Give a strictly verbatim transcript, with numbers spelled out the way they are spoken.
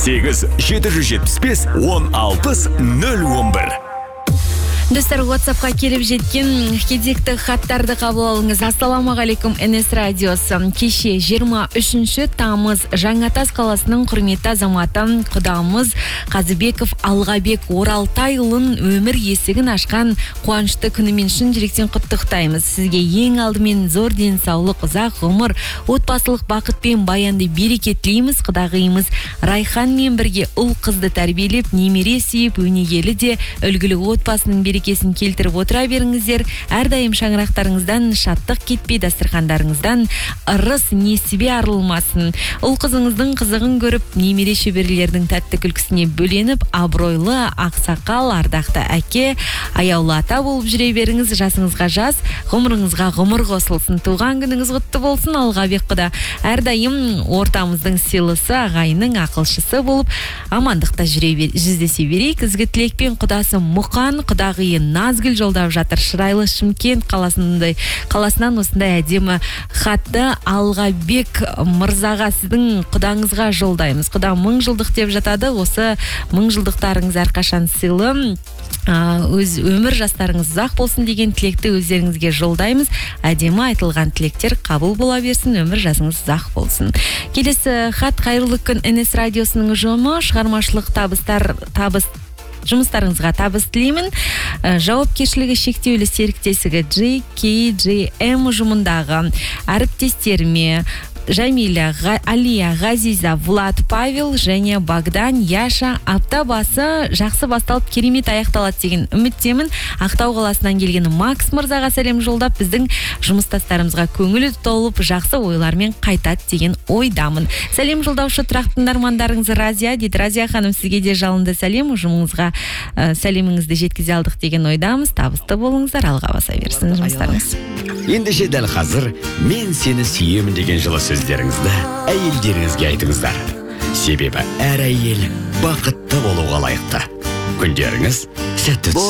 сегіз жеті жүз жетпіс бес он алпыс нөл он бір. Достар, WhatsAppқа келіп жеткен кезекті хаттарды қабыл алыңыз. Ассаламағалейкум, эн эс радиосы. Кеше жиырма үшінші тамыз Жаңатас қаласының құрметті азаматы құдамыз Қазыбеков Алғабек Оралтайұлын өмір есігін ашқан қуанышты күнімен шын жүректен құттықтаймыз. Сізге ең алдымен зор денсаулық, ұзақ ғұмыр, отбасылық бақыт пен баянды береке тілейміз. Құдағиымыз Райханмен бірге ұл қызды тәрбиелеп, немере сүйіп, өнегелі де үлгілі отбасының берекесін келтіріп отыра беріңіздер. Әрдайым шаңырақтарыңыздан шаттық кетпей, дастархандарыңыздан ырыс несібе арылмасын. Ұл қызыңыздың қызығын көріп, немере шеберлердің тәтті күлкісіне бөленіп, абыройлы ақсақал, ардақты әке, аяулы ата болып жүре беріңіз. Жасыңызға жас, ғұмырыңызға ғұмыр қосылсын. Туған күніңіз құтты болсын. Алғабек құда әрдайым ортамыздың сыйлысы, ағайынның ақылшысы болып, амандықта жүре жүздесе берейік. Ізгі тілекпен құдасы Мұқан, құдағи Назгүл жолдап жатыр. Шырайлы Шымкент қаласындай қаласынан осындай әдемі хатты Алғабек мырзаға, сіздің құдаңызға жолдаймыз. Құда мың жылдық деп жатады. Осы мың жылдықтарыңыз әрқашан сыйлы, өз өмір жастарыңыз ұзақ болсын деген тілекті өздеріңізге жолдаймыз. Әдемі айтылған тілектер қабыл бола берсін, өмір жасыңыз ұзақ болсын. Келесі хат: қайырлы күн, эн эс радиосының ұжымы, шығармашылық табыстар табыс жұмыстарыңызға табыс тілеймін. Жауапкершілігі шектеулі серіктестігі джей кей джей эм ұжымындағы әріптестеріме Жамиля, Алия, Ғазиза, Влад, Павел және Богдан, Яша апта басы жақсы басталып керемет аяқталады деген үміттемін. Ақтау қаласынан келген Макс мырзаға сәлем жолдап, біздің жұмыстастарымызға көңілі толып, жақсы ойлармен қайтады деген ойдамын. Сәлем жолдаушы тұрақты тыңдармандарыңыз Разия дейді. Разия ханым, сізге де жалынды сәлем, ұжымыңызға ә, сәлеміңізді жеткізе алдық деген ойдамыз. Табысты болыңыздар, алға баса берсін жұмыстарыңыз. Ендеше дәл қазір мен сені сүйемін деген жылы сөздеріңізді әйелдеріңізге айтыңыздар. Себебі әр әйел бақытты болуға лайықты. Күндеріңіз сәтті